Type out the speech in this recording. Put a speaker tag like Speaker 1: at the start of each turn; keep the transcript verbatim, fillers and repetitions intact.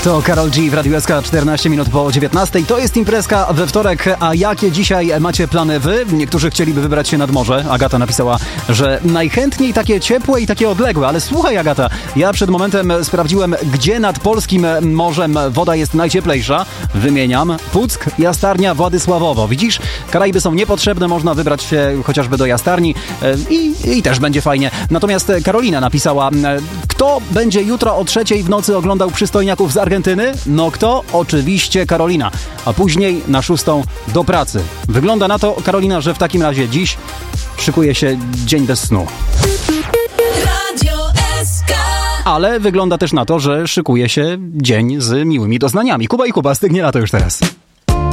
Speaker 1: To Karol G w Radiu S K, czternaście minut po dziewiętnastej. To jest imprezka we wtorek, a jakie dzisiaj macie plany wy? Niektórzy chcieliby wybrać się nad morze. Agata napisała, że najchętniej takie ciepłe i takie odległe. Ale słuchaj, Agata, ja przed momentem sprawdziłem, gdzie nad polskim morzem woda jest najcieplejsza. Wymieniam. Puck, Jastarnia, Władysławowo. Widzisz, Karaiby są niepotrzebne, można wybrać się chociażby do Jastarni i, i też będzie fajnie. Natomiast Karolina napisała, kto będzie jutro o trzeciej w nocy oglądał przystojniaków z Argentyny? No kto? Oczywiście Karolina. A później na szóstą do pracy. Wygląda na to, Karolina, że w takim razie dziś szykuje się dzień bez snu.
Speaker 2: Radio S K.
Speaker 1: Ale wygląda też na to, że szykuje się dzień z miłymi doznaniami. Kuba i Kuba, stygnie lato już teraz.